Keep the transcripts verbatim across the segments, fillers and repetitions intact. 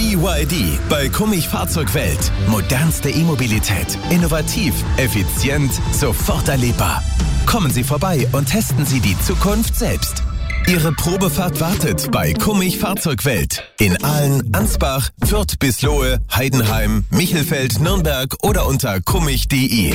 B Y D bei Kummich Fahrzeugwelt. Modernste E-Mobilität. Innovativ, effizient, sofort erlebbar. Kommen Sie vorbei und testen Sie die Zukunft selbst. Ihre Probefahrt wartet bei Kummich Fahrzeugwelt. In Aalen, Ansbach, Fürth, Bislohe, Heidenheim, Michelfeld, Nürnberg oder unter kummich punkt de.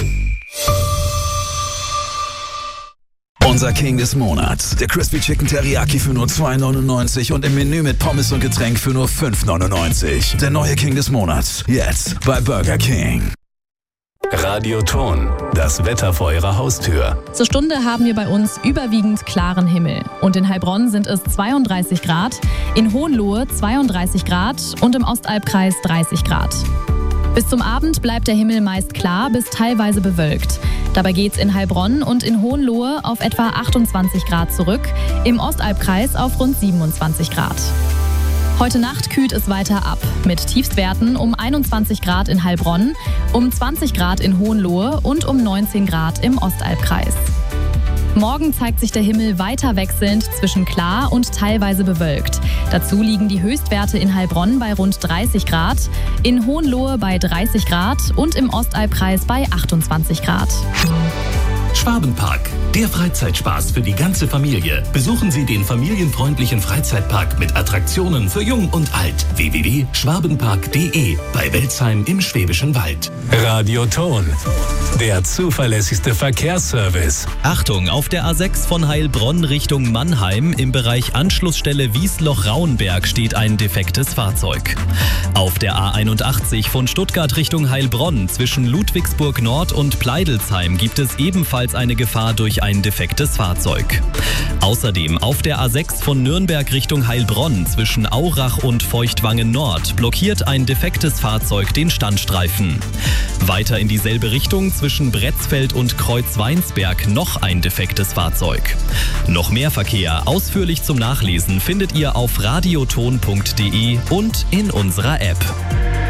Unser King des Monats. Der Crispy Chicken Teriyaki für nur zwei neunundneunzig und im Menü mit Pommes und Getränk für nur fünf neunundneunzig. Der neue King des Monats. Jetzt bei Burger King. Radioton, das Wetter vor Ihrer Haustür. Zur Stunde haben wir bei uns überwiegend klaren Himmel. Und in Heilbronn sind es zweiunddreißig Grad, in Hohenlohe zweiunddreißig Grad und im Ostalbkreis dreißig Grad. Bis zum Abend bleibt der Himmel meist klar bis teilweise bewölkt. Dabei geht's in Heilbronn und in Hohenlohe auf etwa achtundzwanzig Grad zurück, im Ostalbkreis auf rund siebenundzwanzig Grad. Heute Nacht kühlt es weiter ab, mit Tiefstwerten um einundzwanzig Grad in Heilbronn, um zwanzig Grad in Hohenlohe und um neunzehn Grad im Ostalbkreis. Morgen zeigt sich der Himmel weiter wechselnd zwischen klar und teilweise bewölkt. Dazu liegen die Höchstwerte in Heilbronn bei rund dreißig Grad, in Hohenlohe bei dreißig Grad und im Ostalbkreis bei achtundzwanzig Grad. Schwabenpark, der Freizeitspaß für die ganze Familie. Besuchen Sie den familienfreundlichen Freizeitpark mit Attraktionen für Jung und Alt. w w w punkt schwabenpark punkt de bei Welzheim im Schwäbischen Wald. Radioton, der zuverlässigste Verkehrsservice. Achtung, auf der A sechs von Heilbronn Richtung Mannheim im Bereich Anschlussstelle Wiesloch-Rauenberg steht ein defektes Fahrzeug. Auf der A einundachtzig von Stuttgart Richtung Heilbronn zwischen Ludwigsburg Nord und Pleidelsheim gibt es ebenfalls eine Gefahr durch ein defektes Fahrzeug. Außerdem auf der A sechs von Nürnberg Richtung Heilbronn zwischen Aurach und Feuchtwangen Nord blockiert ein defektes Fahrzeug den Standstreifen. Weiter in dieselbe Richtung zwischen Bretzfeld und Kreuzweinsberg noch ein defektes Fahrzeug. Noch mehr Verkehr ausführlich zum Nachlesen findet ihr auf radioton punkt de und in unserer App.